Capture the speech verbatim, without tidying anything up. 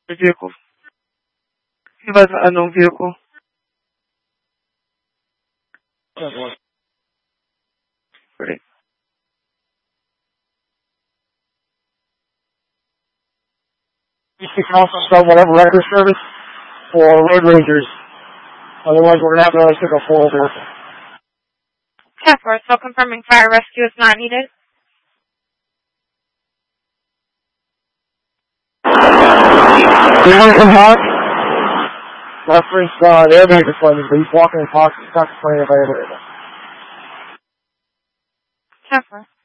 The vehicle. He was an unknown vehicle. Great. You can also sell whatever record service for road rangers. Otherwise, we're going to have to take a full over. ten four, so confirming fire rescue is not needed. Anyone from Hawk? Reference, uh, the airbag is flooding, but he's walking in Hawk. He's not complaining about it. ten four.